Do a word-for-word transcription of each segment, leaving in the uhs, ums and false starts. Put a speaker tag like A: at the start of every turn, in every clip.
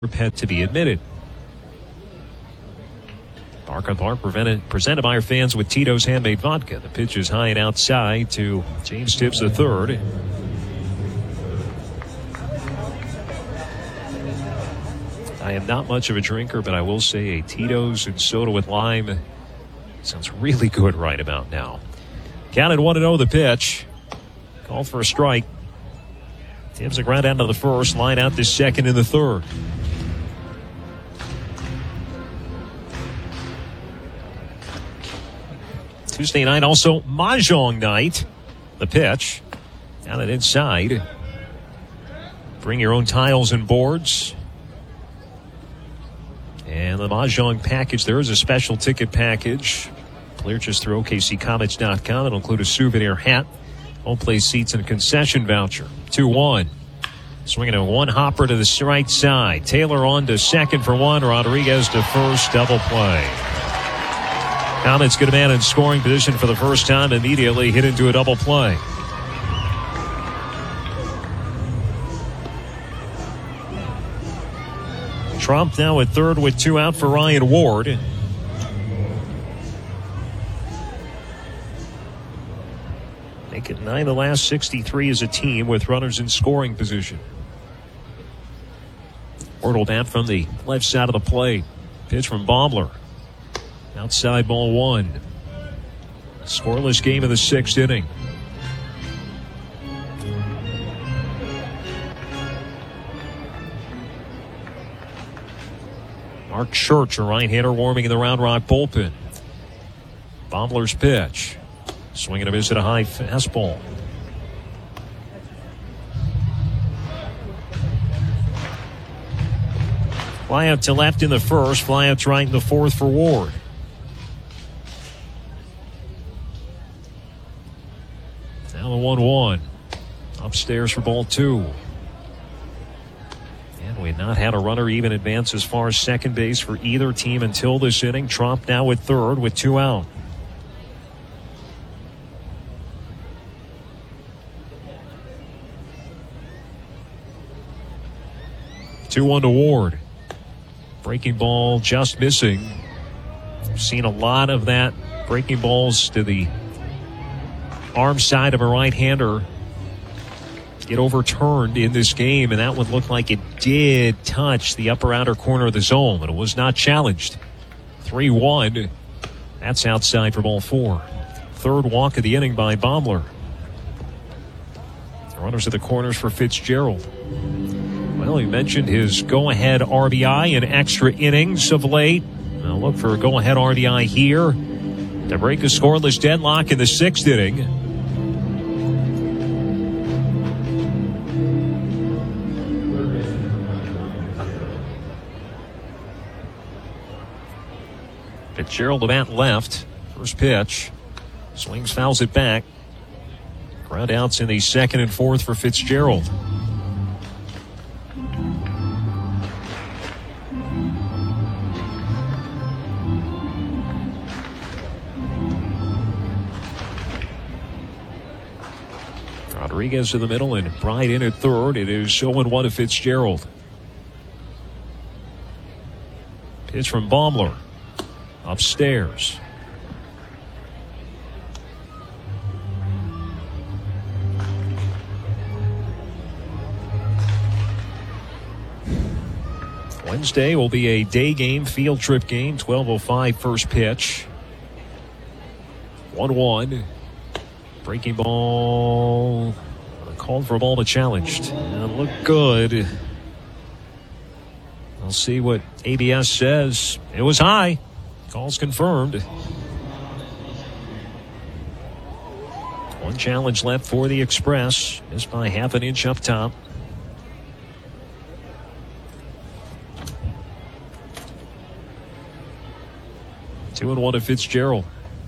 A: pet to be admitted. Bark on Bark prevented, presented by our fans with Tito's Handmade Vodka. The pitch is high and outside to James Tibbs the third. I am not much of a drinker, but I will say a Tito's and soda with lime sounds really good right about now. Counted one and oh the pitch. Called for a strike. Tibbs a ground out to the first, line out the second and the third. Tuesday night also Mahjong night. The pitch down and inside. Bring your own tiles and boards. And the Mahjong package, there is a special ticket package. Clear just through O K C Comics dot com. It'll include a souvenir hat, home place seats, and a concession voucher. two one. Swinging a one hopper to the right side. Taylor on to second for one. Rodriguez to first. Double play. Comets get a man in scoring position for the first time. Immediately hit into a double play. Trump now at third with two out for Ryan Ward. Make it nine of the last sixty-three as a team with runners in scoring position. Ward will bat from the left side of the plate. Pitch from Baumler. Outside ball one. Scoreless game of the sixth inning. Mark Church, a right-hander warming in the Round Rock bullpen. Baumler's pitch. Swinging a miss at a high fastball. Fly out to left in the first. Fly out to right in the fourth for Ward. Now the one one. Upstairs for ball two. And we had not had a runner even advance as far as second base for either team until this inning. Trump now at third with two out. two one to Ward. Breaking ball just missing. We've seen a lot of that. Breaking balls to the arm side of a right-hander get overturned in this game, and that one looked like it did touch the upper outer corner of the zone, but it was not challenged. three one. That's outside for ball four. Third walk of the inning by Baumler. The runners at the corners for Fitzgerald. Well, he mentioned his go-ahead R B I in extra innings of late. Now look for a go-ahead R B I here to break a scoreless deadlock in the sixth inning. Fitzgerald to bat left. First pitch. Swings, fouls it back. Ground outs in the second and fourth for Fitzgerald. Rodriguez in the middle and Bright in at third. It is oh one to Fitzgerald. Pitch from Baumler. Upstairs. Wednesday will be a day game, field trip game. twelve oh five first pitch. one one. Breaking ball. Called for a ball to challenged. And it looked good. We'll see what A B S says. It was high. Call's confirmed. One challenge left for the Express. Missed by half an inch up top. Two and one to Fitzgerald.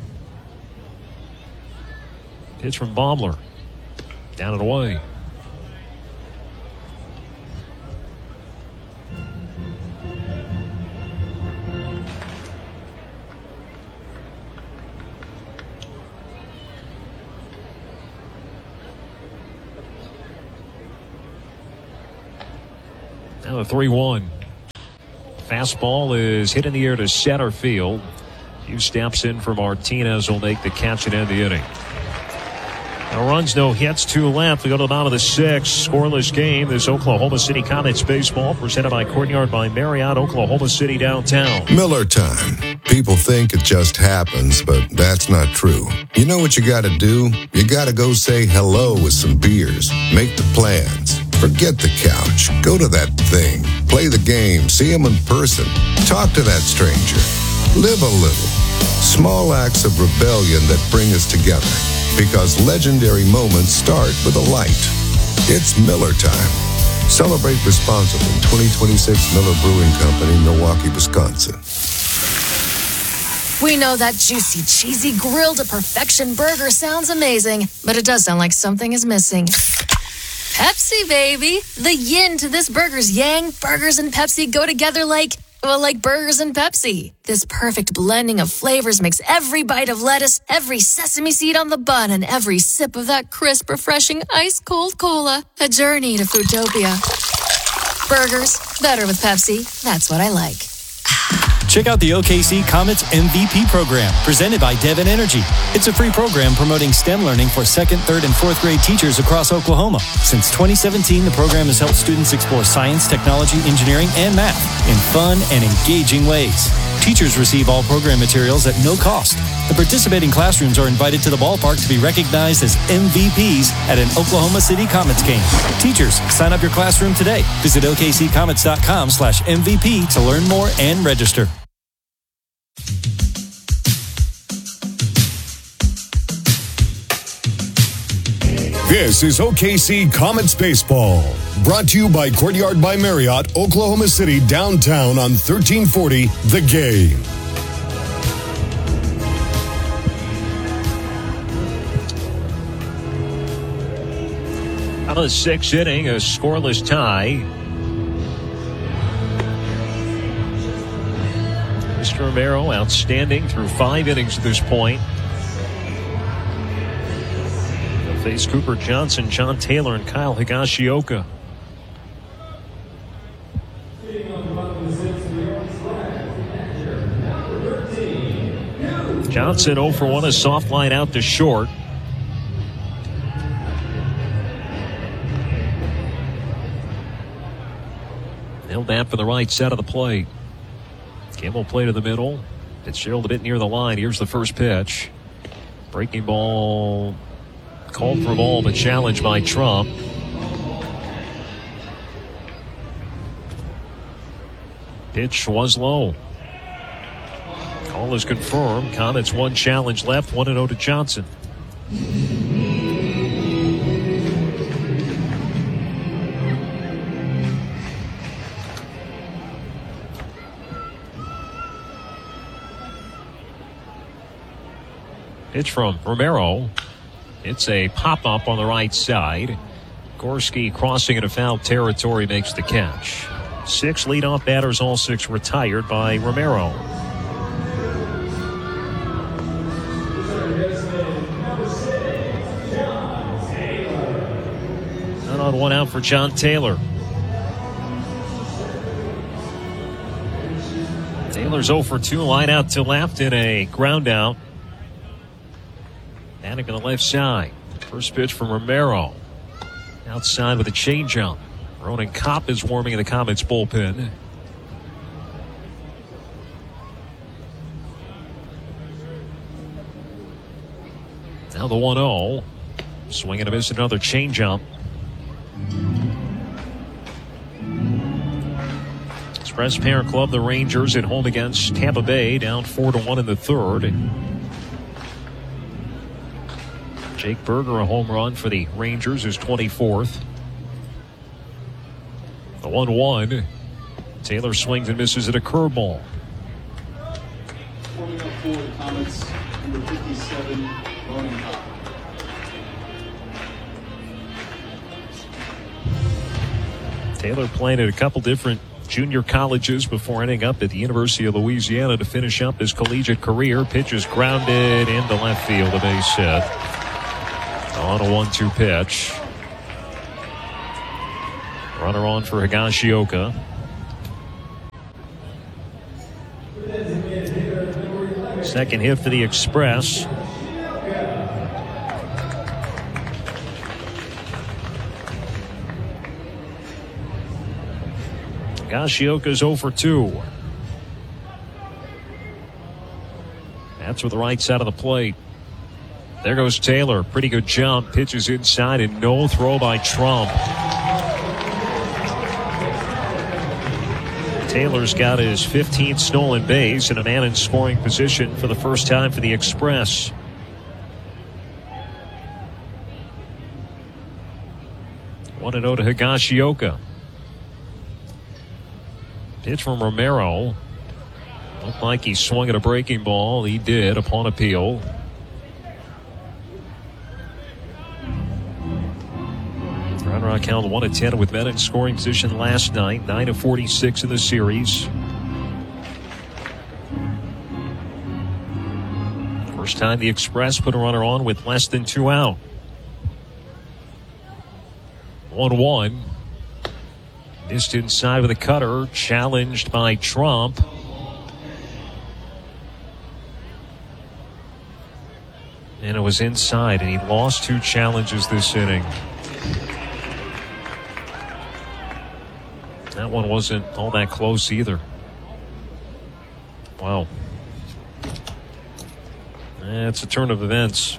A: Pitch from Baumler. Down and away. Now a three one. Fastball is hit in the air to center field. A few steps in for Martinez will make the catch and end the inning. No runs, no hits, two left. We go to the bottom of the sixth. Scoreless game. This Oklahoma City Comets baseball presented by Courtyard by Marriott, Oklahoma City downtown.
B: Miller time. People think it just happens, but that's not true. You know what you got to do? You got to go say hello with some beers. Make the plans. Forget the couch. Go to that thing. Play the game. See them in person. Talk to that stranger. Live a little. Small acts of rebellion that bring us together. Because legendary moments start with a light. It's Miller time. Celebrate responsibly. twenty twenty-six Miller Brewing Company, Milwaukee, Wisconsin.
C: We know that juicy, cheesy, grilled to perfection burger sounds amazing, but it does sound like something is missing. Pepsi, baby. The yin to this burger's yang. Burgers and Pepsi go together like... well, like burgers and Pepsi. This perfect blending of flavors makes every bite of lettuce, every sesame seed on the bun, and every sip of that crisp, refreshing, ice-cold cola a journey to Foodtopia. Burgers, better with Pepsi. That's what I like.
D: Check out the O K C Comets M V P program, presented by Devon Energy. It's a free program promoting STEM learning for second, third, and fourth grade teachers across Oklahoma. Since twenty seventeen, the program has helped students explore science, technology, engineering, and math in fun and engaging ways. Teachers receive all program materials at no cost. The participating classrooms are invited to the ballpark to be recognized as M V Ps at an Oklahoma City Comets game. Teachers, sign up your classroom today. Visit O K C comets dot com slash M V P to learn more and register.
E: This is O K C Comets Baseball, brought to you by Courtyard by Marriott, Oklahoma City downtown on thirteen forty The Game.
A: Out of the sixth inning, a scoreless tie. Mister Romero outstanding through five innings at this point. Face Cooper Johnson, John Taylor, and Kyle Higashioka. Johnson oh for one, a soft line out to short. Held that for the right side of the plate. Campbell play to the middle. Fitzgerald a bit near the line. Here's the first pitch. Breaking ball. Called for a ball, but challenged by Trump. Pitch was low. Call is confirmed. Comets one challenge left, one and oh to Johnson. Pitch from Romero. It's a pop-up on the right side. Gorski crossing into foul territory makes the catch. Six leadoff batters, all six retired by Romero. Not on one out for John Taylor. Taylor's oh for two, line out to left in a ground out. Attic on the left side. First pitch from Romero. Outside with a changeup. Ronan Kopp is warming in the Comets bullpen. Now the one oh. Swing and a miss, another changeup. Express Parent Club, the Rangers at home against Tampa Bay, down four to one in the third. Jake Berger, a home run for the Rangers, his twenty-fourth. The one one. Taylor swings and misses at a curveball.
F: Forming up for the Comets, number fifty-seven, Ronan Kopp.
A: Taylor played at a couple different junior colleges before ending up at the University of Louisiana to finish up his collegiate career. Pitch is grounded into left field, a base hit. On a one two pitch. Runner on for Higashioka. Second hit for the Express. Higashioka's oh for two. That's with the right side of the plate. There goes Taylor. Pretty good jump. Pitches inside and no throw by Trump. Taylor's got his fifteenth stolen base and a man in scoring position for the first time for the Express. one and oh to Higashioka. Pitch from Romero. Looked like he swung at a breaking ball. He did upon appeal. Runner on count one to ten with men in scoring position last night. nine of forty-six in the series. First time the Express put a runner on with less than two out. one one. Missed inside with a cutter. Challenged by Trump. And it was inside, and he lost two challenges this inning. That one wasn't all that close either. Wow. That's a turn of events.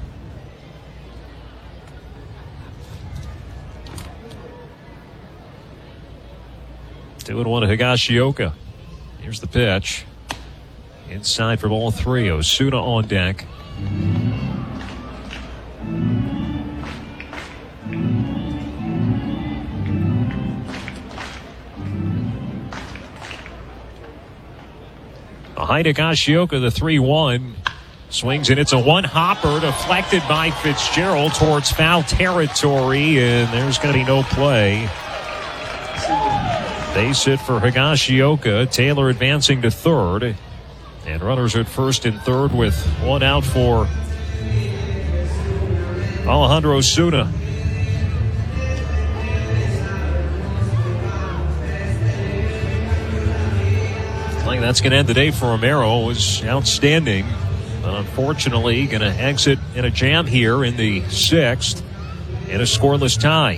A: Two and one to Higashioka. Here's the pitch. Inside for ball three. Osuna on deck. Behind Higashioka, the three one. Swings and it's a one-hopper deflected by Fitzgerald towards foul territory, and there's going to be no play. Base hit for Higashioka. Taylor advancing to third. And runners at first and third with one out for Alejandro Osuna. I think that's going to end the day for Romero. It was outstanding. But unfortunately, going to exit in a jam here in the sixth in a scoreless tie.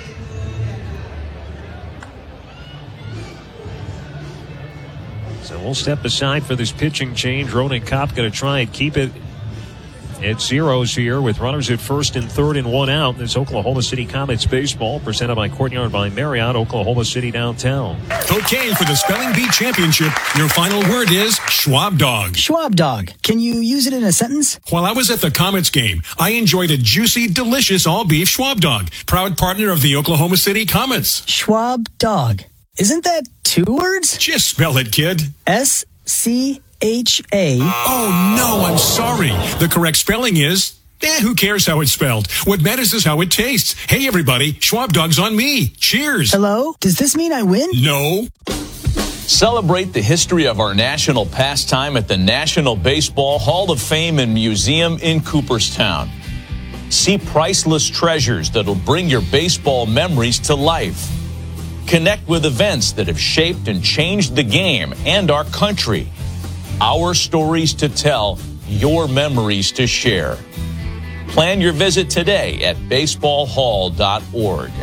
A: So we'll step aside for this pitching change. Ronan Kopp going to try and keep it at zeros here with runners at first and third and one out. This Oklahoma City Comets baseball presented by Courtyard by Marriott, Oklahoma City downtown.
G: Okay, for the Spelling Bee Championship, your final word is Schwab Dog.
H: Schwab Dog. Can you use it in a sentence?
G: While I was at the Comets game, I enjoyed a juicy, delicious all-beef Schwab Dog, proud partner of the Oklahoma City Comets.
H: Schwab Dog. Isn't that two words?
G: Just spell it, kid.
H: S C H A.
G: Oh, no, I'm sorry. The correct spelling is, eh, who cares how it's spelled? What matters is how it tastes. Hey, everybody, Schwab Dog's on me. Cheers.
H: Hello? Does this mean I win?
G: No.
I: Celebrate the history of our national pastime at the National Baseball Hall of Fame and Museum in Cooperstown. See priceless treasures that'll bring your baseball memories to life. Connect with events that have shaped and changed the game and our country. Our stories to tell, your memories to share. Plan your visit today at baseball hall dot org.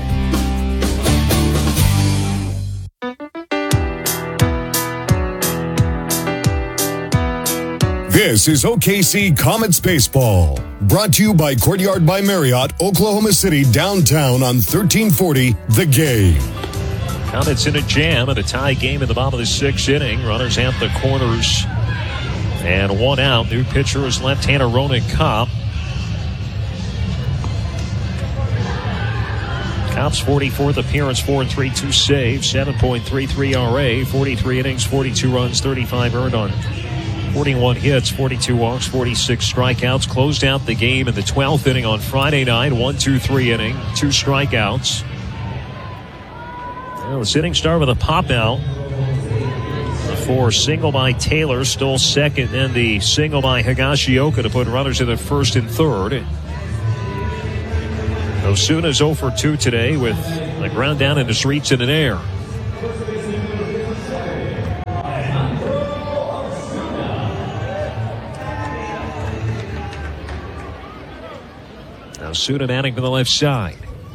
E: This is O K C Comets Baseball, brought to you by Courtyard by Marriott, Oklahoma City downtown on thirteen forty The Game.
A: Comets in a jam at a tie game in the bottom of the sixth inning. Runners at the corners. And one out. New pitcher is left-hander Ronan Kopp. Kopp's forty-fourth appearance, four and three, two saves, seven point three three E R A, forty-three innings, forty-two runs, thirty-five earned on forty-one hits, forty-two walks, forty-six strikeouts. Closed out the game in the twelfth inning on Friday night. one two three inning, two strikeouts. Well, the sitting start with a pop out. For single by Taylor, stole second, and the single by Higashioka to put runners in the first and third. Osuna's oh for two today with the ground down in the streets in an air. Osuna batting for the left side.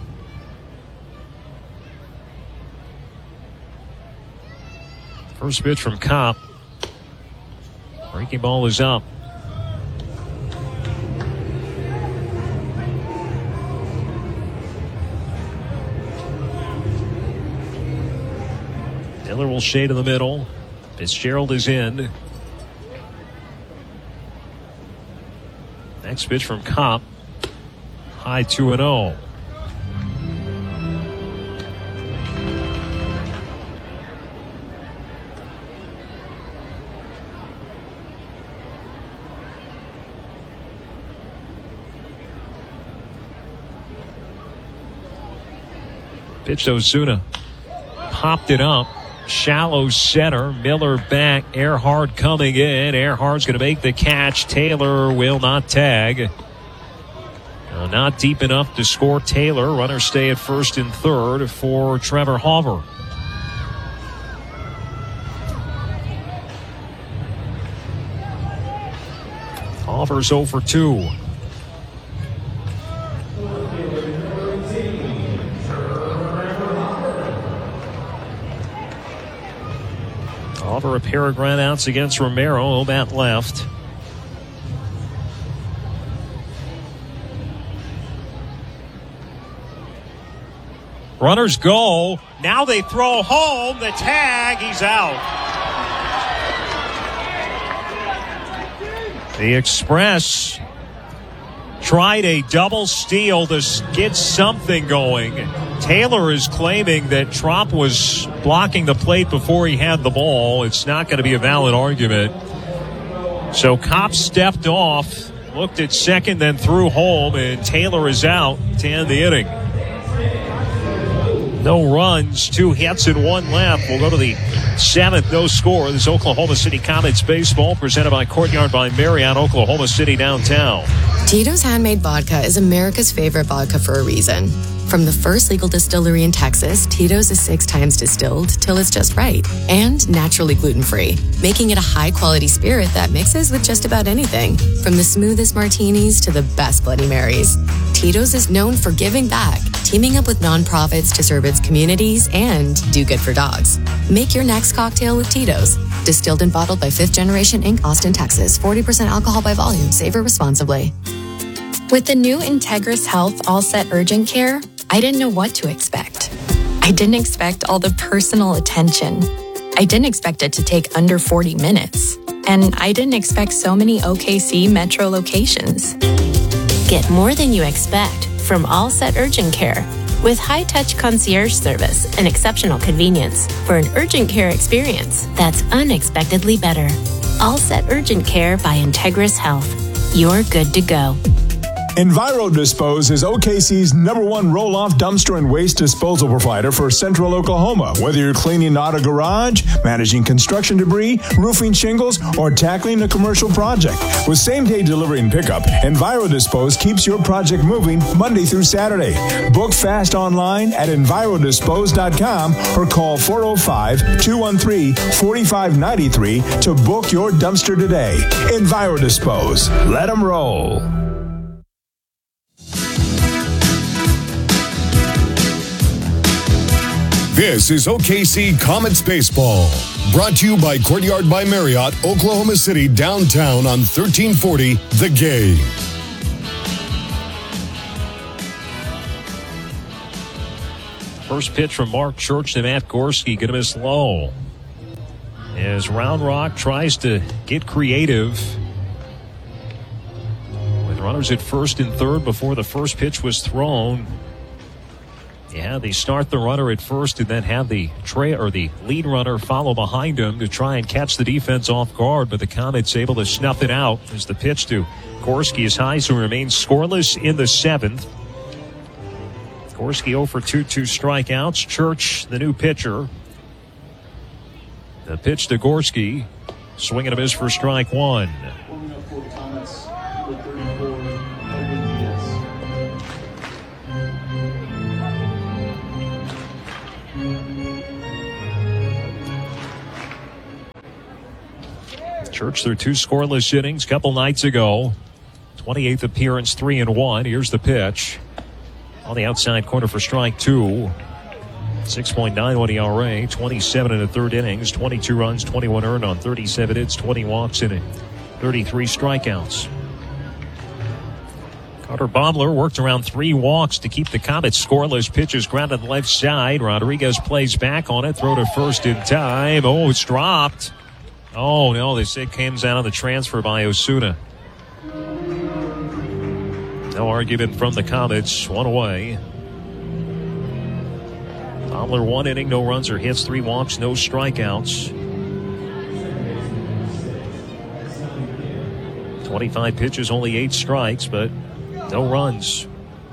A: First pitch from Kopp. Breaking ball is up. Miller will shade in the middle. Fitzgerald is in. Next pitch from Kopp. High two and oh. Pitch to Osuna. Popped it up. Shallow center. Miller back. Earhart coming in. Earhart's going to make the catch. Taylor will not tag. Uh, not deep enough to score Taylor. Runners stay at first and third for Trevor Hauver. Hauver's oh for two. Hauver a pair of ground outs against Romero. Obat left. Runners go. Now they throw home. The tag. He's out. The Express tried a double steal to get something going. Taylor is claiming that Trop was blocking the plate before he had the ball. It's not going to be a valid argument. So Kopp stepped off, looked at second, then threw home, and Taylor is out to end the inning. No runs, two hits, and one left. We'll go to the seventh, no score. This is Oklahoma City Comets baseball presented by Courtyard by Marriott, Oklahoma City downtown.
J: Tito's Handmade Vodka is America's favorite vodka for a reason. From the first legal distillery in Texas, Tito's is six times distilled till it's just right and naturally gluten-free, making it a high-quality spirit that mixes with just about anything, from the smoothest martinis to the best Bloody Marys. Tito's is known for giving back, teaming up with nonprofits to serve its communities and do good for dogs. Make your next cocktail with Tito's. Distilled and bottled by Fifth Generation Incorporated, Austin, Texas. forty percent alcohol by volume. Savor responsibly.
K: With the new Integris Health All-Set Urgent Care, I didn't know what to expect. I didn't expect all the personal attention. I didn't expect it to take under forty minutes. And I didn't expect so many O K C Metro locations.
L: Get more than you expect from All Set Urgent Care. With high-touch concierge service and exceptional convenience for an urgent care experience that's unexpectedly better. All Set Urgent Care by Integris Health. You're good to go.
M: EnviroDispose is O K C's number one roll-off dumpster and waste disposal provider for Central Oklahoma. Whether you're cleaning out a garage, managing construction debris, roofing shingles, or tackling a commercial project. With same-day delivery and pickup, EnviroDispose keeps your project moving Monday through Saturday. Book fast online at enviro dispose dot com or call four oh five, two one three, four five nine three to book your dumpster today. EnviroDispose. Let them roll.
E: This is O K C Comets Baseball, brought to you by Courtyard by Marriott, Oklahoma City, downtown on thirteen forty The Game.
A: First pitch from Mark Church to Matt Gorski, going to miss low. As Round Rock tries to get creative with runners at first and third before the first pitch was thrown. Yeah, they start the runner at first and then have the tra- or the lead runner follow behind him to try and catch the defense off guard, but the Comets able to snuff it out as the pitch to Gorski is high, so remains scoreless in the seventh. Gorski oh for two, two strikeouts. Church, the new pitcher. The pitch to Gorski, swing and a miss for strike one. Church through two scoreless innings a couple nights ago. twenty-eighth appearance, three and one. Here's the pitch. On the outside corner for strike two. six point nine one E R A, twenty-seven in the third innings, twenty-two runs, twenty-one earned on thirty-seven hits, twenty walks in it, thirty-three strikeouts. Carter Baumler worked around three walks to keep the Comets scoreless. Pitches grounded to the left side. Rodriguez plays back on it. Throw to first in time. Oh, it's dropped. Oh, no, they say it comes out of the transfer by Osuna. No argument from the Comets. One away. Baumler one inning, no runs or hits, three walks, no strikeouts. twenty-five pitches, only eight strikes, but no runs.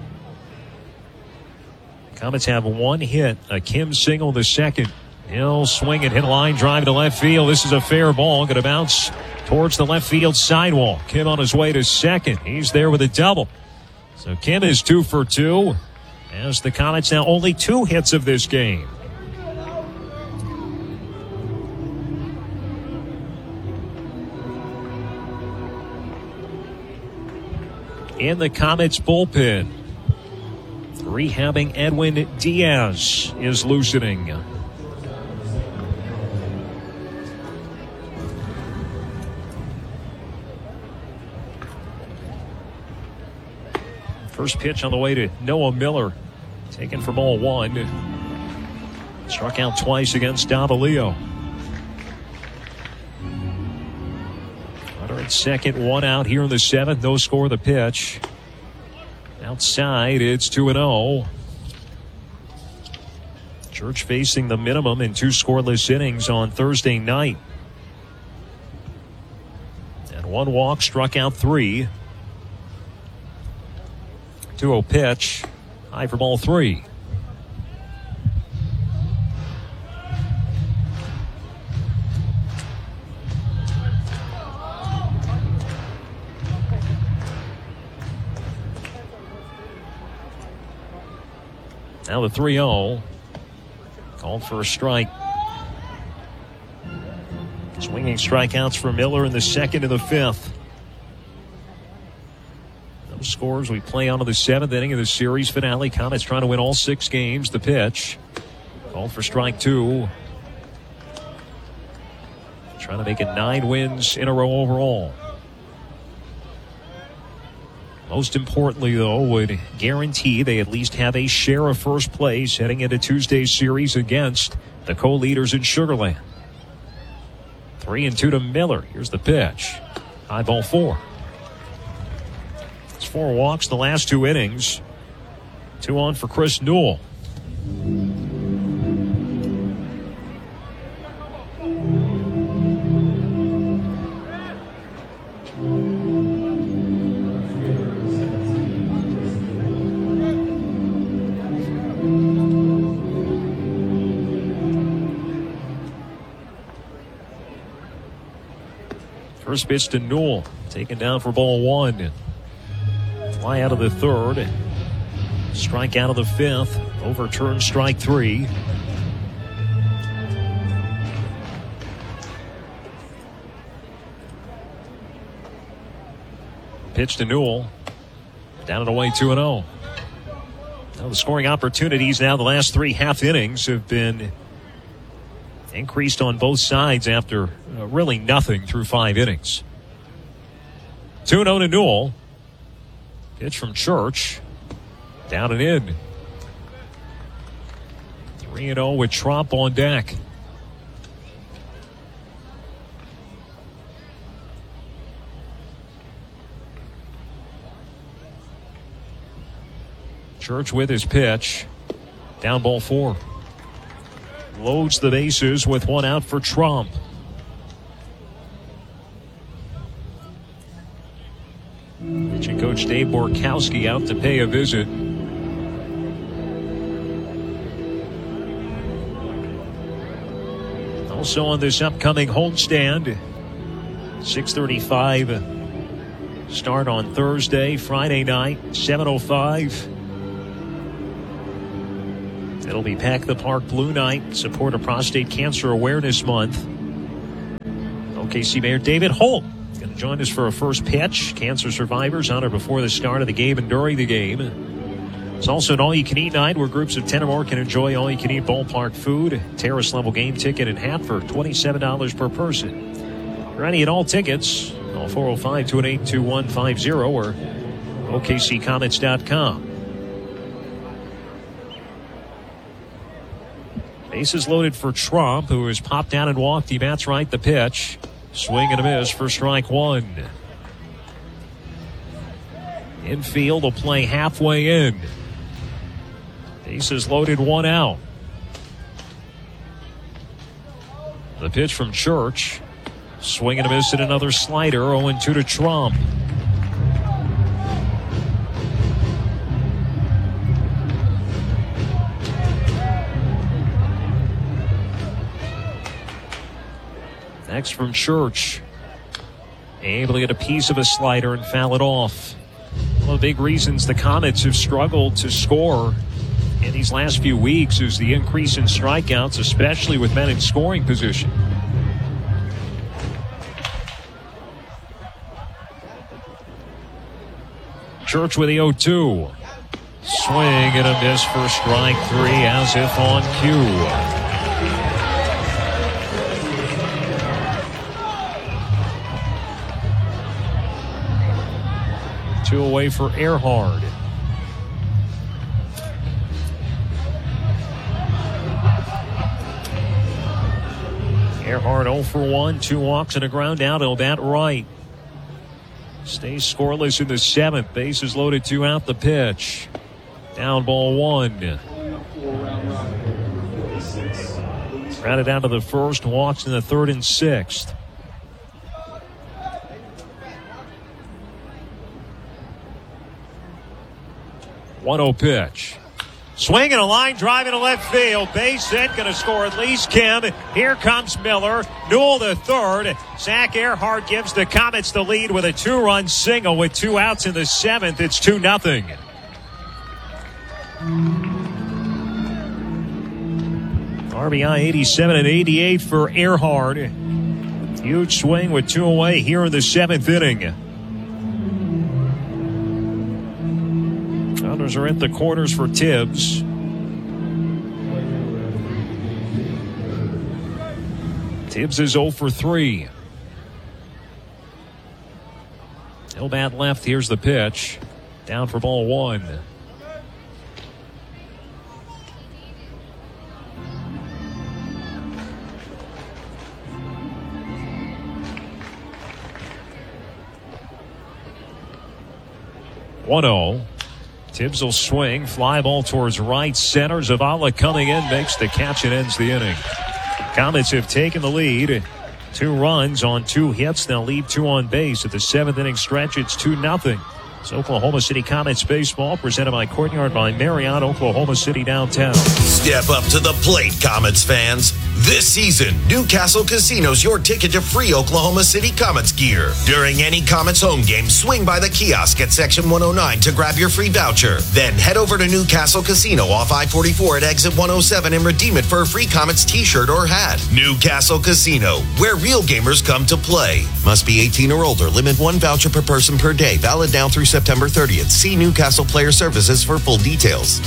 A: Comets have one hit, a Kim single the second. He'll swing and hit a line drive to left field. This is a fair ball. Going to bounce towards the left field sidewalk. Kim on his way to second. He's there with a double. So Kim is two for two. As the Comets now only two hits of this game. In the Comets bullpen, rehabbing Edwin Diaz is loosening. First pitch on the way to Noah Miller. Taken for ball one. Struck out twice against Davalillo. Runner at second, one out here in the seventh. No score the pitch. Outside, it's two and oh. Church facing the minimum in two scoreless innings on Thursday night. And one walk, struck out three. two oh pitch. High for ball three. Now the three oh. Called for a strike. Swinging strikeouts for Miller in the second and the fifth. Scores. We play on to the seventh inning of the series finale. Comets trying to win all six games. The pitch. Called for strike two. Trying to make it nine wins in a row overall. Most importantly, though, would guarantee they at least have a share of first place heading into Tuesday's series against the co-leaders in Sugar Land. Three and two to Miller. Here's the pitch. High ball four. It's four walks the last two innings. Two on for Chris Newell. First pitch to Newell. Taken down for ball one. Fly out of the third. Strike out of the fifth. Overturn strike three. Pitch to Newell. Down and away two and oh. Now the scoring opportunities now the last three half innings have been increased on both sides after uh, really nothing through five innings. two and oh to Newell. Pitch from Church. Down and in. three and oh with Tromp on deck. Church with his pitch. Down ball four. Loads the bases with one out for Tromp. Pitching coach Dave Borkowski out to pay a visit. Also on this upcoming homestand, six thirty-five start on Thursday, Friday night, seven oh five. It'll be Pack the Park Blue Night, support of Prostate Cancer Awareness Month. O K C Mayor David Holt Going to join us for a first pitch. Cancer survivors honored before the start of the game and during the game. It's also an all-you-can-eat night where groups of ten or more can enjoy all-you-can-eat ballpark food, terrace-level game ticket, and hat for twenty-seven dollars per person. For any and all tickets, call four oh five, two eight eight, two one five zero or O K C Comets dot com. Bases loaded for Trump, who has popped down and walked. He bats right the pitch. Swing and a miss for strike one. Infield will play halfway in. Bases loaded, one out. The pitch from Church. Swing and a miss at another slider. oh and two to Trump. Next from Church. Able to get a piece of a slider and foul it off. One of the big reasons the Comets have struggled to score in these last few weeks is the increase in strikeouts, especially with men in scoring position. Church with the oh two. Swing and a miss for strike three, as if on cue. Two away for Earhart. Earhart oh for one, two walks and a ground out. He'll bat right. Stays scoreless in the seventh. Bases loaded, two out the pitch. Down ball one. Rounded down to the first, walks in the third and sixth. one oh pitch. Swing and a line drive into left field. Base hit, going to score at least Kim. Here comes Miller. Newell to third. Zach Earhart gives the Comets the lead with a two-run single with two outs in the seventh. It's two nothing. R B I eighty-seven and eighty-eight for Earhart. Huge swing with two away here in the seventh inning. Runners are at the corners for Tibbs. Tibbs is oh for three. He'll bat left. Here's the pitch. Down for ball one. one oh. Tibbs will swing. Fly ball towards right center. Zavala coming in, makes the catch and ends the inning. Comets have taken the lead. Two runs on two hits. They'll leave two on base. At the seventh inning stretch, it's two nothing. It's Oklahoma City Comets baseball, presented by Courtyard by Marriott, Oklahoma City downtown.
N: Step up to the plate, Comets fans. This season, Newcastle Casino's your ticket to free Oklahoma City Comets gear. During any Comets home game, swing by the kiosk at Section one oh nine to grab your free voucher. Then head over to Newcastle Casino off I forty-four at exit one oh seven and redeem it for a free Comets t-shirt or hat. Newcastle Casino, where real gamers come to play. Must be eighteen or older. Limit one voucher per person per day. Valid now through September thirtieth. See Newcastle Player Services for full details.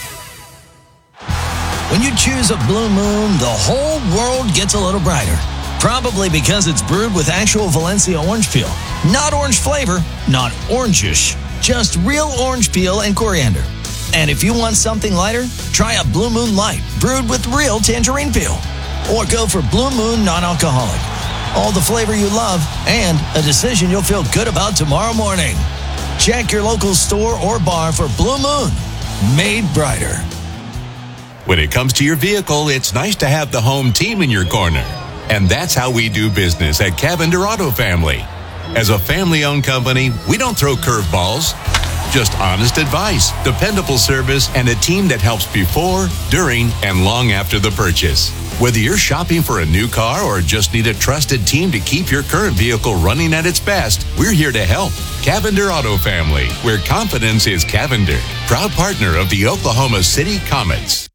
O: When you choose a Blue Moon, the whole world gets a little brighter. Probably because it's brewed with actual Valencia orange peel. Not orange flavor, not orangish, just real orange peel and coriander. And if you want something lighter, try a Blue Moon Light, brewed with real tangerine peel. Or go for Blue Moon non-alcoholic. All the flavor you love and a decision you'll feel good about tomorrow morning. Check your local store or bar for Blue Moon, made brighter.
P: When it comes to your vehicle, it's nice to have the home team in your corner. And that's how we do business at Cavender Auto Family. As a family-owned company, we don't throw curveballs, just honest advice, dependable service, and a team that helps before, during, and long after the purchase. Whether you're shopping for a new car or just need a trusted team to keep your current vehicle running at its best, we're here to help. Cavender Auto Family, where confidence is Cavender. Proud partner of the Oklahoma City Comets.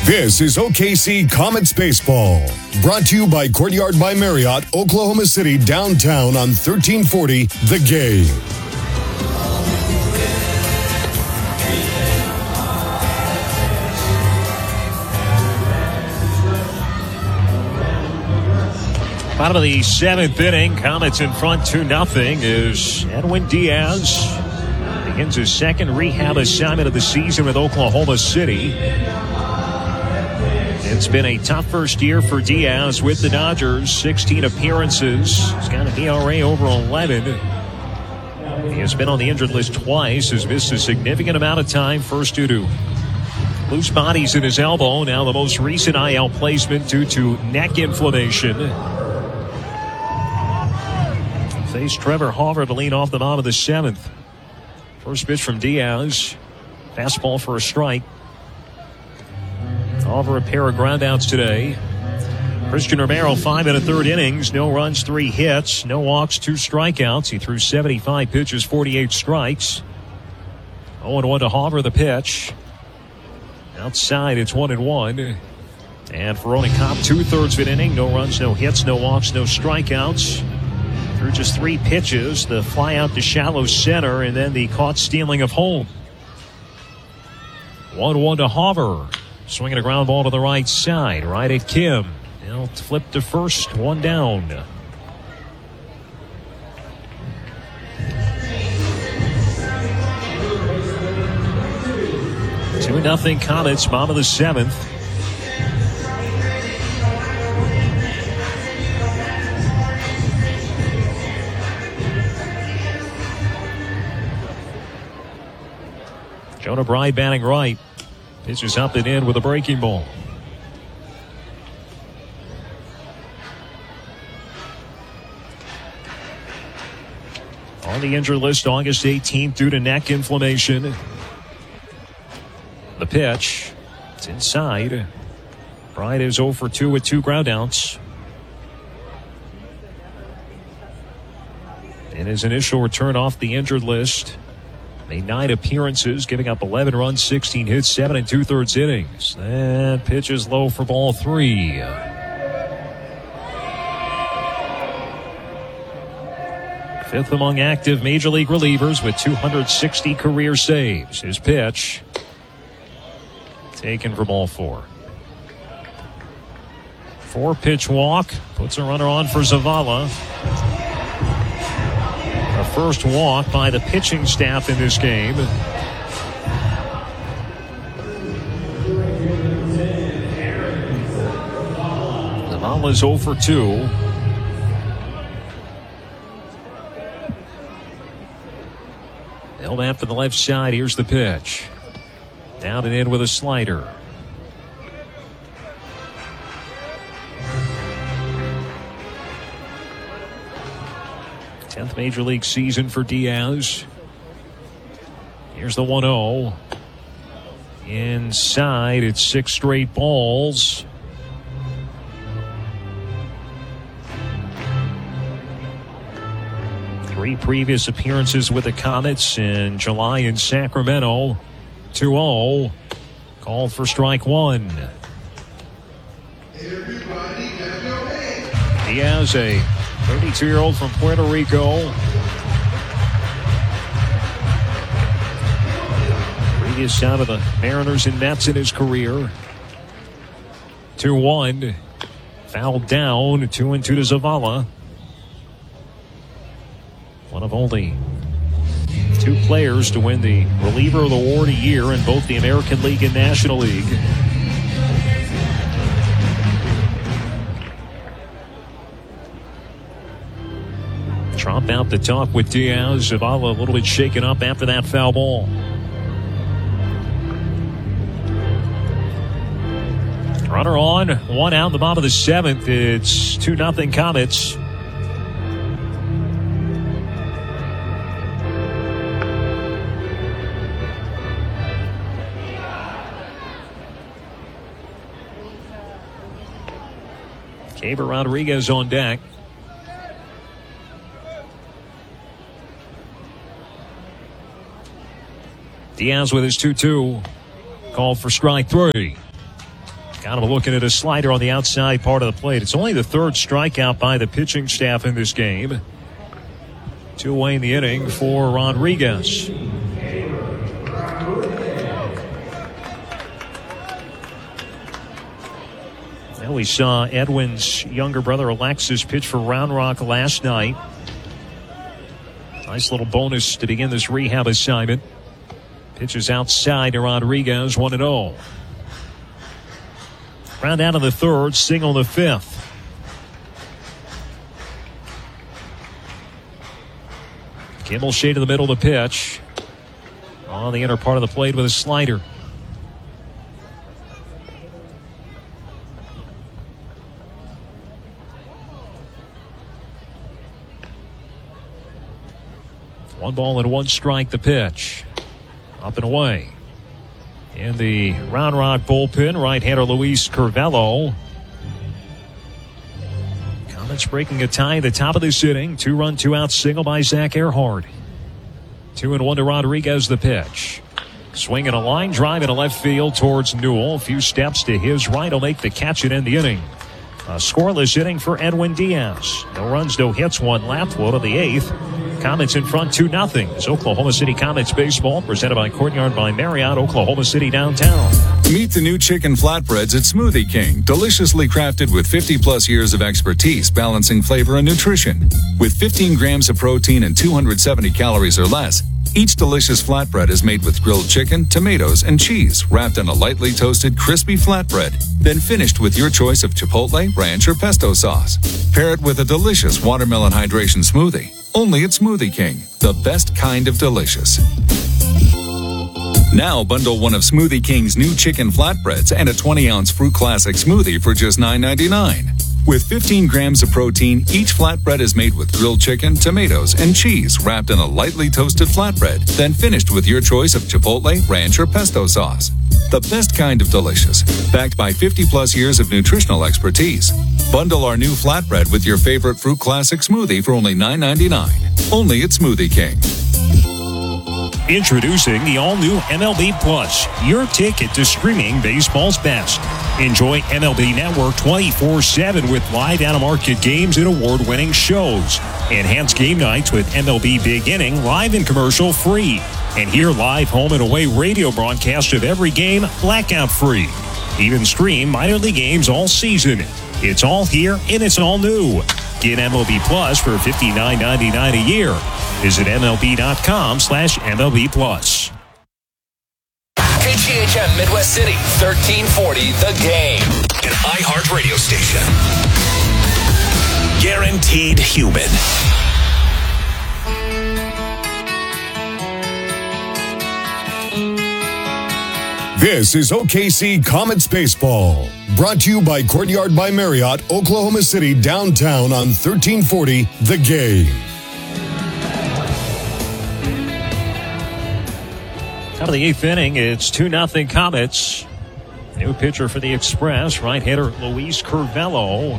E: This is O K C Comets Baseball, brought to you by Courtyard by Marriott, Oklahoma City, downtown on thirteen forty The Game.
A: Bottom of the seventh inning, Comets in front two nothing is Edwin Diaz. Begins his second rehab assignment of the season with Oklahoma City. It's been a tough first year for Diaz with the Dodgers. sixteen appearances. He's got an E R A over eleven. He has been on the injured list twice. Has missed a significant amount of time. First due to loose bodies in his elbow. Now the most recent I L placement due to neck inflammation. Face Trevor Hauver to lead off the bottom of the seventh. First pitch from Diaz. Fastball for a strike. Hauver a pair of groundouts today. Christian Romero, five and a third innings. No runs, three hits. No walks, two strikeouts. He threw seventy-five pitches, forty-eight strikes. oh and one to Hauver, the pitch. Outside, it's one and one. And Ferroni Kopp, two-thirds of an inning. No runs, no hits, no walks, no strikeouts. Through just three pitches, the fly out to shallow center, and then the caught stealing of home. one one to Hauver. Swinging a ground ball to the right side. Right at Kim. He'll flip to first. One down. two nothing Comets. Bottom of the seventh. Jonah Bride batting right. Pitches up and in with a breaking ball. On the injured list August eighteenth due to neck inflammation. The pitch. It's inside. Bride is oh for two with two groundouts. In his initial return off the injured list, made nine appearances, giving up eleven runs, sixteen hits, seven and two-thirds innings. That pitch is low for ball three. Fifth among active Major League relievers with two hundred sixty career saves. His pitch taken for ball four. Four-pitch walk. Puts a runner on for Zavala. A first walk by the pitching staff in this game. Zavala's oh for two. Held after the left side. Here's the pitch. Down and in with a slider. tenth Major League season for Diaz. Here's the one oh. Inside, it's six straight balls. Three previous appearances with the Comets in July in Sacramento. two oh. Called for strike one. Diaz, a thirty-two-year-old from Puerto Rico. Previous out of the Mariners and Mets in his career. two one. Fouled down. two and two to Zavala. One of only two players to win the Reliever of the Award a year in both the American League and National League. Trump out to talk with Diaz. Zavala a little bit shaken up after that foul ball. Runner on, one out in the bottom of the seventh. It's two nothing Comets. Gaber Rodriguez on deck. Diaz with his two two. Called for strike three. Got him looking at a slider on the outside part of the plate. It's only the third strikeout by the pitching staff in this game. Two away in the inning for Rodriguez. Well, we saw Edwin's younger brother Alexis pitch for Round Rock last night. Nice little bonus to begin this rehab assignment. Pitches outside to Rodriguez, one and oh. Round out of the third, single the fifth. Kimball shade to the middle of the pitch. On the inner part of the plate with a slider. One ball and one strike the pitch. Up and away. In the Round Rock bullpen, right-hander Luis Curvelo. Comets breaking a tie at the top of this inning. Two-run, two-out single by Zach Earhart. Two and one to Rodriguez, the pitch. Swinging a line drive in a left field towards Newell. A few steps to his right will make the catch and end the inning. A scoreless inning for Edwin Diaz. No runs, no hits, one left. Low to the eighth. Comets in front two nothing. It's Oklahoma City Comets baseball presented by Courtyard by Marriott, Oklahoma City downtown.
Q: Meet the new chicken flatbreads at Smoothie King, deliciously crafted with fifty plus years of expertise balancing flavor and nutrition. With fifteen grams of protein and two hundred seventy calories or less, each delicious flatbread is made with grilled chicken, tomatoes, and cheese wrapped in a lightly toasted, crispy flatbread, then finished with your choice of chipotle, ranch, or pesto sauce. Pair it with a delicious watermelon hydration smoothie. Only at Smoothie King, the best kind of delicious. Now bundle one of Smoothie King's new chicken flatbreads and a twenty ounce Fruit Classic smoothie for just nine ninety-nine. With fifteen grams of protein, each flatbread is made with grilled chicken, tomatoes, and cheese wrapped in a lightly toasted flatbread, then finished with your choice of chipotle, ranch, or pesto sauce. The best kind of delicious, backed by fifty plus years of nutritional expertise. Bundle our new flatbread with your favorite Fruit Classic smoothie for only nine ninety-nine. Only at Smoothie King.
A: Introducing the all-new M L B Plus, your ticket to streaming baseball's best. Enjoy M L B Network twenty-four seven with live out-of-market games and award-winning shows. Enhance game nights with M L B Big Inning live and commercial-free. And hear live home and away radio broadcast of every game blackout-free. Even stream minor league games all season. It's all here and it's all new. Get M L B Plus for fifty-nine ninety-nine a year. Visit MLB.com slash MLB Plus.
R: K G H M Midwest City, thirteen forty The Game. An iHeart radio station. Guaranteed human.
E: This is O K C Comets Baseball, brought to you by Courtyard by Marriott, Oklahoma City downtown on thirteen forty The Game.
A: Top of the eighth inning, it's two nothing Comets. New pitcher for the Express, right-hander Luis Curvelo.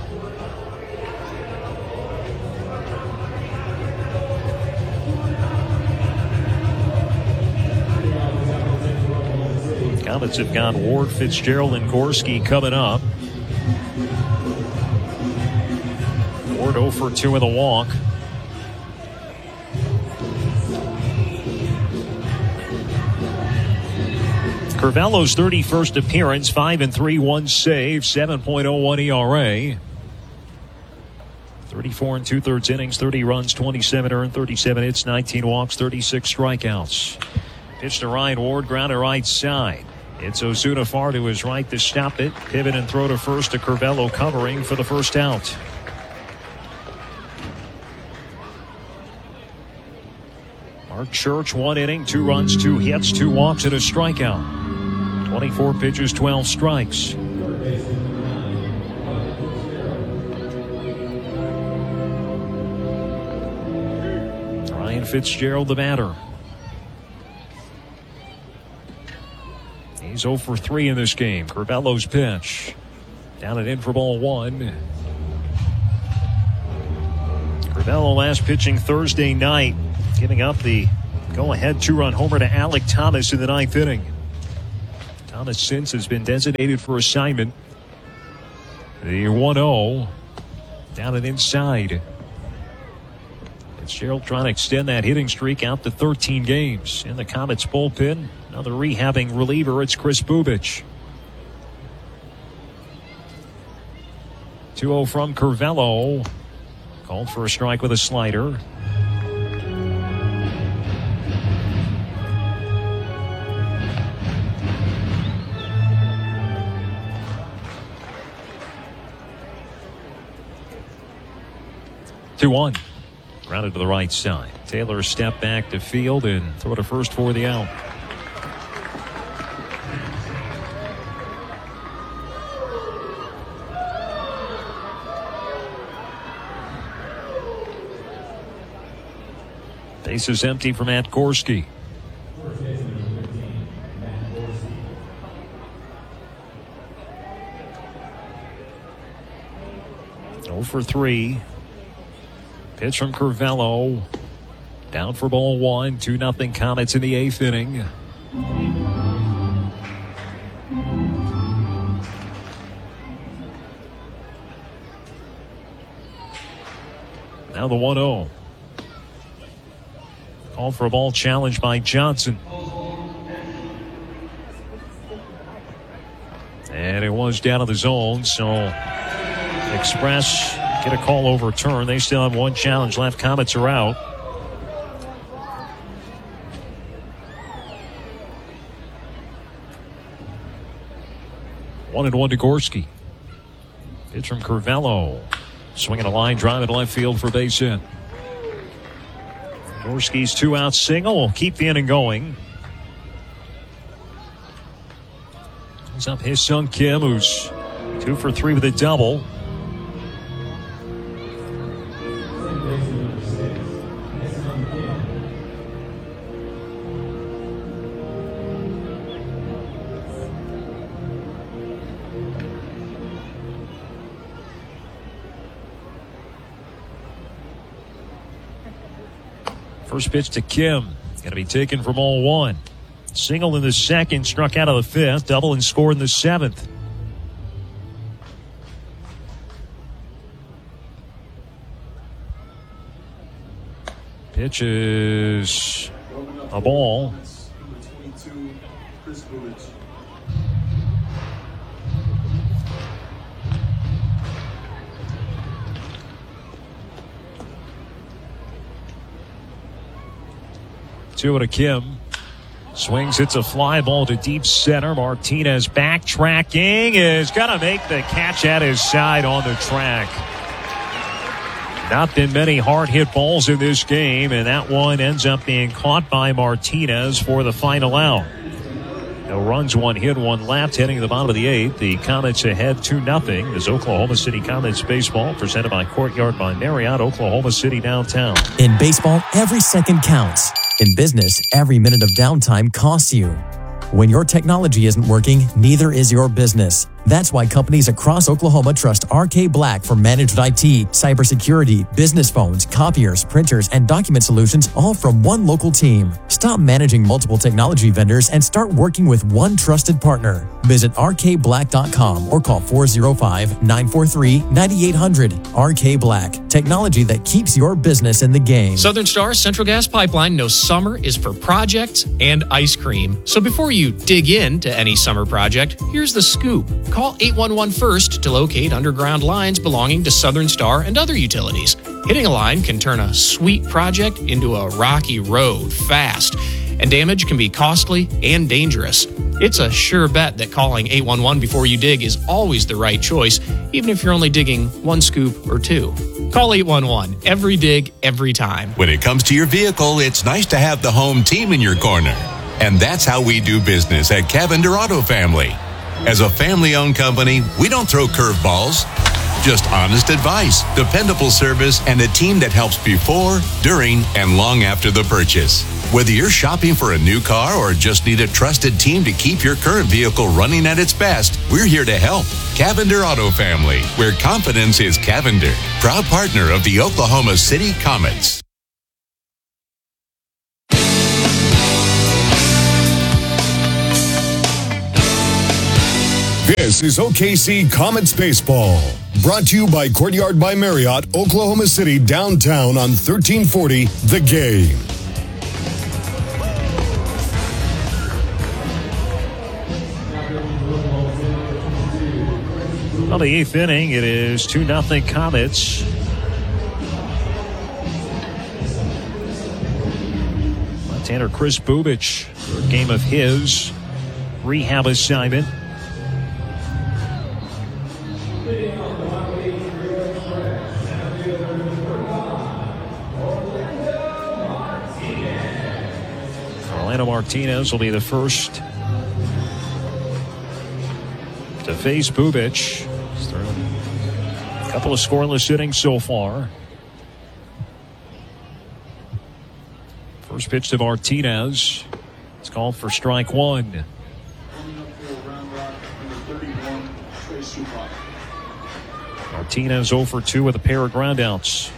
A: Comets have got Ward, Fitzgerald, and Gorski coming up. Ward oh for two with a walk. Curvelo's thirty-first appearance, five and three, one save, seven point oh one E R A. thirty-four and two-thirds innings, thirty runs, twenty-seven earned, thirty-seven hits, nineteen walks, thirty-six strikeouts. Pitch to Ryan Ward, ground to right side. It's Ozuna far to his right to stop it. Pivot and throw to first to Curvelo covering for the first out. Mark Church, one inning, two runs, two hits, two walks, and a strikeout. twenty-four pitches, twelve strikes. Ryan Fitzgerald, the batter. He's oh for three in this game. Curvelo's pitch. Down and in for ball one. Curvelo last pitching Thursday night, giving up the go-ahead two-run homer to Alec Thomas in the ninth inning. Thomas since has been designated for assignment. The one oh down and inside. Fitzgerald trying to extend that hitting streak out to thirteen games. In the Comets bullpen, another rehabbing reliever, it's Chris Bubich. two oh from Curvelo. Called for a strike with a slider. two one. Rounded to the right side. Taylor step back to field and throw to first for the out. Base is empty for Matt Gorski. oh for three. Pitch from Curvelo. Down for ball one. two nothing Comets in the eighth inning. Now the one oh. Called for a ball challenged by Johnson. And it was down in the zone, so Express get a call overturned. They still have one challenge left. Comets are out. One and one to Gorski. Pitch from Curvelo. Swinging a line drive in left field for base hit. Gorski's two-out single will keep the inning going. He's up his son Kim, who's two for three with a double. First pitch to Kim. Going to be taken from all one. Single in the second, struck out of the fifth, double and scored in the seventh. Pitch is a ball. Two to Kim. Swings, hits a fly ball to deep center. Martinez backtracking. Is going to make the catch at his side on the track. Not been many hard hit balls in this game, and that one ends up being caught by Martinez for the final out. No runs, one hit, one left, heading to the bottom of the eighth. The Comets ahead two nothing. This Oklahoma City Comets baseball presented by Courtyard by Marriott, Oklahoma City downtown.
S: In baseball, every second counts. In business, every minute of downtime costs you. When your technology isn't working, neither is your business. That's why companies across Oklahoma trust R K Black for managed I T, cybersecurity, business phones, copiers, printers, and document solutions, all from one local team. Stop managing multiple technology vendors and start working with one trusted partner. Visit R K black dot com or call four oh five, nine four three, nine eight hundred. R K Black, technology that keeps your business in the game.
T: Southern Star Central Gas Pipeline knows summer is for projects and ice cream. So before you dig into any summer project, here's the scoop. Call eight one one FIRST to locate underground lines belonging to Southern Star and other utilities. Hitting a line can turn a sweet project into a rocky road fast, and damage can be costly and dangerous. It's a sure bet that calling eight one one before you dig is always the right choice, even if you're only digging one scoop or two. Call eight one one. Every dig, every time.
P: When it comes to your vehicle, it's nice to have the home team in your corner. And that's how we do business at Cavender Auto Family. As a family-owned company, we don't throw curveballs, just honest advice, dependable service, and a team that helps before, during, and long after the purchase. Whether you're shopping for a new car or just need a trusted team to keep your current vehicle running at its best, we're here to help. Cavender Auto Family, where confidence is Cavender. Proud partner of the Oklahoma City Comets.
E: This is O K C Comets Baseball. Brought to you by Courtyard by Marriott, Oklahoma City, downtown on thirteen forty The Game.
A: Well, the eighth inning, it is two nothing Comets. Left-hander Chris Bubich, third game of his rehab assignment. Orlando Martinez will be the first to face Bubich. A couple of scoreless innings so far. First pitch to Martinez. It's called for strike one. Martinez oh for two with a pair of groundouts.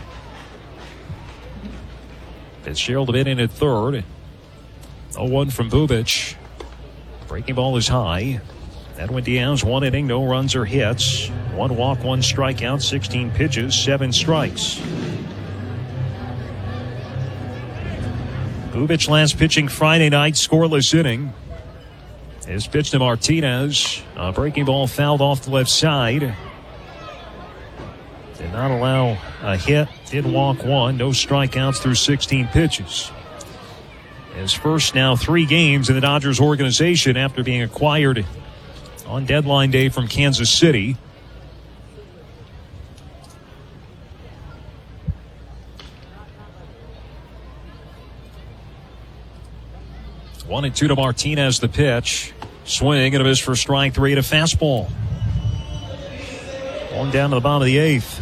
A: Fitzgerald hitting at third. oh one from Bubich. Breaking ball is high. Edwin Diaz, one inning, no runs or hits. One walk, one strikeout, sixteen pitches, seven strikes. Bubich last pitching Friday night, scoreless inning. His pitch to Martinez. A breaking ball fouled off the left side. Did not allow a hit. Did walk one. No strikeouts through sixteen pitches. His first now three games in the Dodgers organization after being acquired on deadline day from Kansas City. One and two to Martinez, the pitch. Swing and a miss for strike three to fastball. One down to the bottom of the eighth.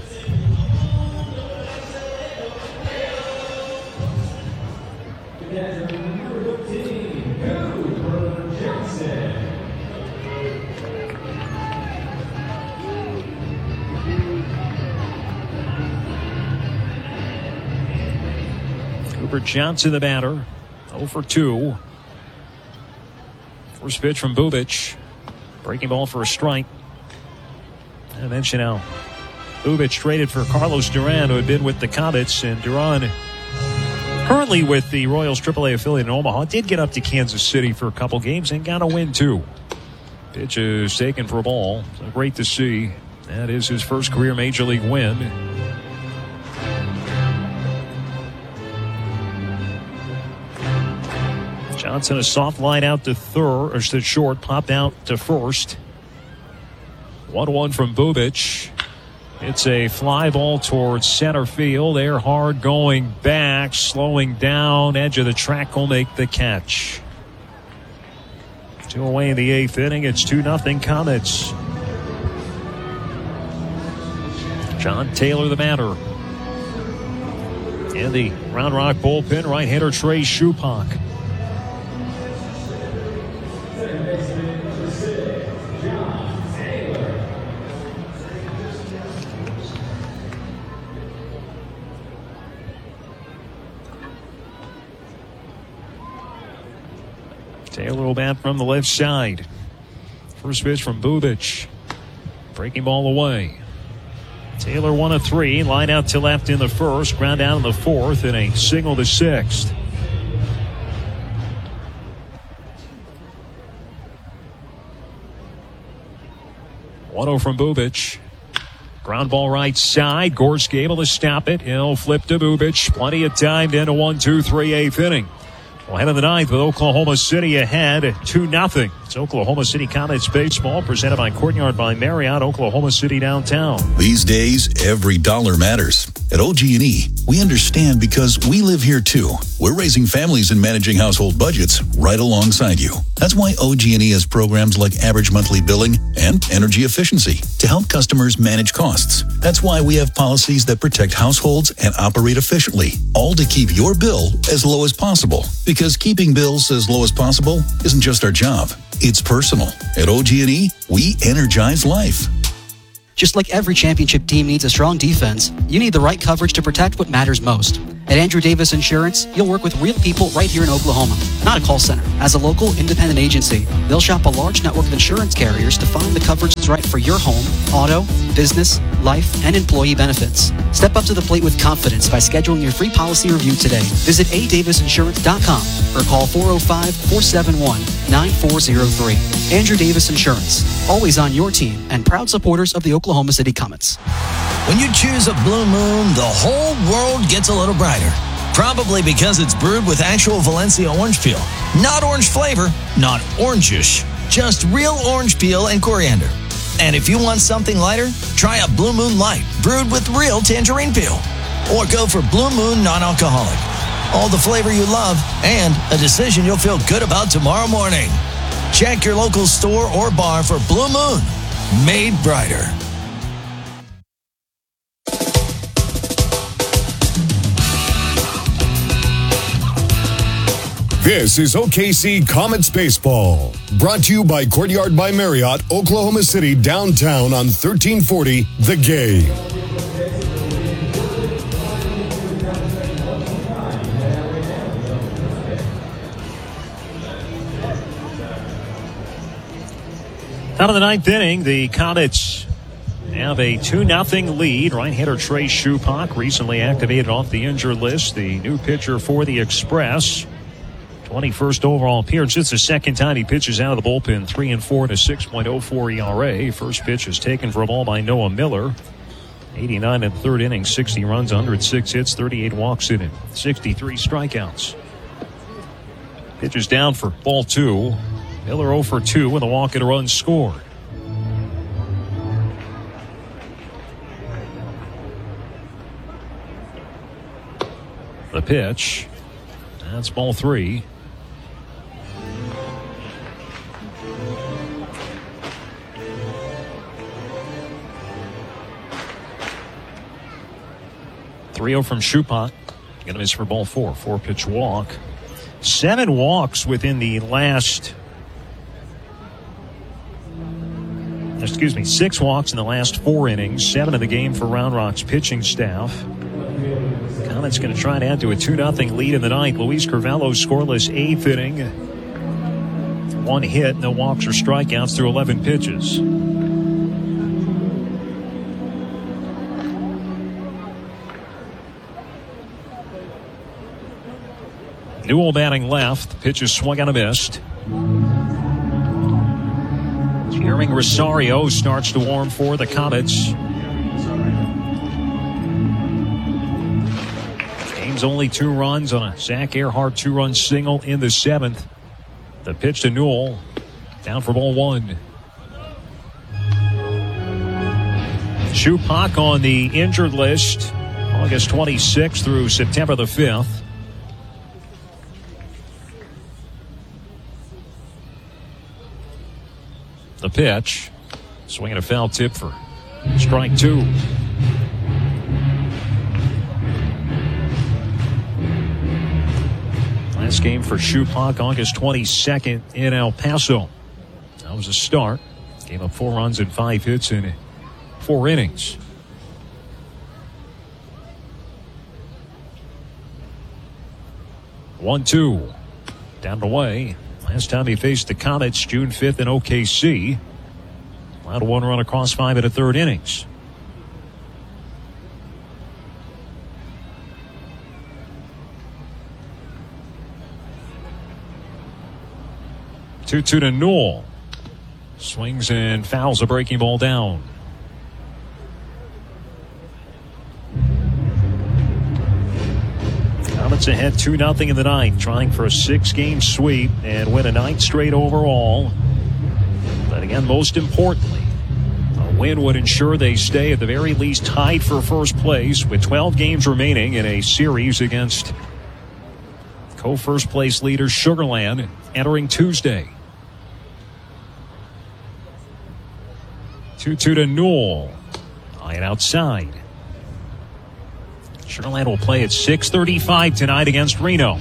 A: Cooper Johnson, the batter. oh for two. First pitch from Bubich. Breaking ball for a strike. I mentioned how Bubich traded for Carlos Duran, who had been with the Comets, and Duran currently with the Royals triple A affiliate in Omaha. Did get up to Kansas City for a couple games and got a win too. Pitch is taken for a ball. So great to see. That is his first career major league win. Johnson, a soft line out to third, or to short, popped out to first. one one from Bubich. It's a fly ball towards center field. They're hard going back, slowing down. Edge of the track will make the catch. Two away in the eighth inning. It's two nothing Comets. John Taylor, the batter. And the Round Rock bullpen, right-hander Trey Shupak. Taylor will bat from the left side. First pitch from Bubich. Breaking ball away. Taylor one of three. Line out to left in the first. Ground down in the fourth. And a single to sixth. one oh from Bubich. Ground ball right side. Gorski able to stop it. He'll flip to Bubich. Plenty of time to end a one two three eighth inning. Well, head of the ninth with Oklahoma City ahead two nothing. It's Oklahoma City Comets baseball presented by Courtyard by Marriott, Oklahoma City downtown.
U: These days, every dollar matters. At O G and E, we understand because we live here too. We're raising families and managing household budgets right alongside you. That's why O G and E has programs like average monthly billing and energy efficiency to help customers manage costs. That's why we have policies that protect households and operate efficiently, all to keep your bill as low as possible. Because keeping bills as low as possible isn't just our job, it's personal. At O G and E, we energize life.
V: Just like every championship team needs a strong defense, you need the right coverage to protect what matters most.
B: At Andrew Davis Insurance, you'll work with real people right here in Oklahoma, not a call center. As a local independent agency, they'll shop a large network of insurance carriers to find the coverage that's right for your home, auto, business, life, and employee benefits. Step up to the plate with confidence by scheduling your free policy review today. Visit a davis insurance dot com or call four oh five, four seven one, nine four oh three. Andrew Davis Insurance, always on your team and proud supporters of the Oklahoma City Comets.
O: When you choose a Blue Moon, the whole world gets a little brighter. Probably because it's brewed with actual Valencia orange peel. Not orange flavor, not orangish, just real orange peel and coriander. And if you want something lighter, try a Blue Moon Light, brewed with real tangerine peel. Or go for Blue Moon non-alcoholic. All the flavor you love and a decision you'll feel good about tomorrow morning. Check your local store or bar for Blue Moon, made brighter.
E: This is O K C Comets Baseball, brought to you by Courtyard by Marriott, Oklahoma City, downtown on thirteen forty The Game.
A: Out of the ninth inning, the Comets have a two nothing lead. Right-hander Trey Shupak recently activated off the injured list, the new pitcher for the Express. twenty-first overall appearance. It's the second time he pitches out of the bullpen. Three and four to six point oh four E R A. First pitch is taken for a ball by Noah Miller. eighty-nine in the third inning, sixty runs, one hundred six hits, thirty-eight walks in it, sixty-three strikeouts. Pitch is down for ball two. Miller oh for two with a walk and a run scored. The pitch. That's ball three. three oh from Shupak. Gonna miss for ball four. Four pitch walk. Seven walks within the last. Excuse me, six walks in the last four innings. Seven in the game for Round Rock's pitching staff. Comets going to try to add to a two nothing lead in the ninth. Luis Carvalho scoreless eighth inning. One hit, no walks or strikeouts through eleven pitches. Newell batting left. Pitch is swung on a missed. Jeremy Rosario starts to warm for the Comets. Game's only two runs on a Zach Earhart two-run single in the seventh. The pitch to Newell. Down for ball one. Shupak on the injured list. August twenty-sixth through September the fifth. The pitch. Swinging a foul tip for strike two. Last game for Shupak, August twenty-second in El Paso. That was a start. Gave up four runs and five hits in four innings. one two. Down the way. Last time he faced the Comets, June fifth in O K C. Allowed one run across five in the third innings. two two to Newell. Swings and fouls a breaking ball down. Comets ahead two nothing in the ninth, trying for a six-game sweep and win a ninth straight overall. But again, most importantly, a win would ensure they stay at the very least tied for first place with twelve games remaining in a series against co-first place leader Sugar Land entering Tuesday. two two to Newell. Line outside. Sugar Land will play at six thirty-five tonight against Reno.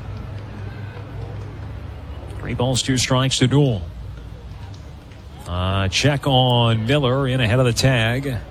A: Three balls, two strikes to Newell. Uh, Uh, check on Miller in ahead of the tag.